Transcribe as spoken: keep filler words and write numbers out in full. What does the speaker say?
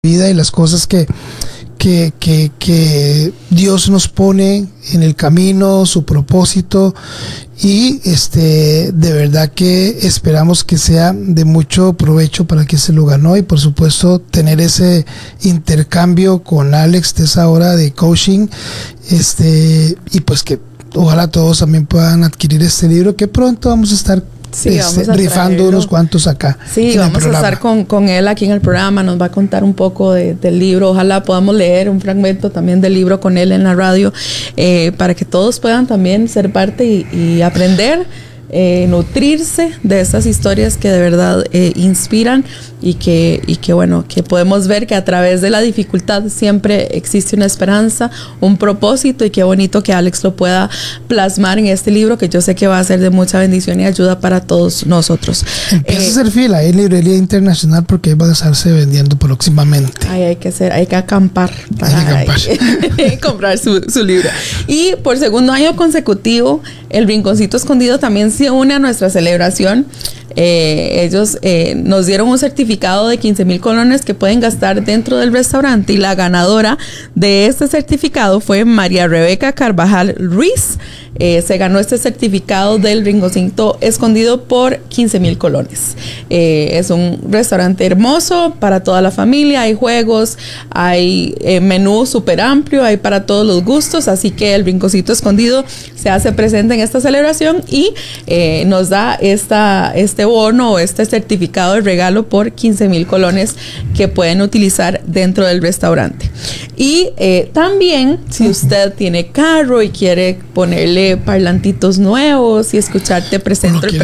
vida y las cosas que, que, que, que Dios nos pone en el camino, su propósito, y este de verdad que esperamos que sea de mucho provecho para que se lo ganó, y por supuesto tener ese intercambio con Alex de esa hora de coaching, este y pues que ojalá todos también puedan adquirir este libro, que pronto vamos a estar Sí, este, vamos a rifando traerlo. unos cuantos acá. Sí, vamos a estar con, con él aquí en el programa, nos va a contar un poco de, del libro, ojalá podamos leer un fragmento también del libro con él en la radio, eh, para que todos puedan también ser parte y, y aprender, eh, nutrirse de estas historias que de verdad eh, inspiran, y que, y que bueno, que podemos ver que a través de la dificultad siempre existe una esperanza, un propósito, y qué bonito que Alex lo pueda plasmar en este libro, que yo sé que va a ser de mucha bendición y ayuda para todos nosotros. Empieza Eh, a hacer fila en Librería Internacional, porque ahí van a estarse vendiendo próximamente. Ay, hay que hacer, hay que acampar para Hay que acampar. ahí, comprar su, su libro. Y por segundo año consecutivo, el Rinconcito Escondido también se une a nuestra celebración. Eh, ellos eh, nos dieron un certificado de quince mil colones que pueden gastar dentro del restaurante, y la ganadora de este certificado fue María Rebeca Carvajal Ruiz. Eh, se ganó este certificado del Rinconcito Escondido por quince mil colones. Eh, es un restaurante hermoso para toda la familia, hay juegos, hay eh, menú súper amplio, hay para todos los gustos, así que el Rinconcito Escondido se hace presente en esta celebración y eh, nos da esta, este bono o este certificado de regalo por quince mil colones que pueden utilizar dentro del restaurante. Y eh, también, si usted tiene carro y quiere ponerle parlantitos nuevos y escucharte presente,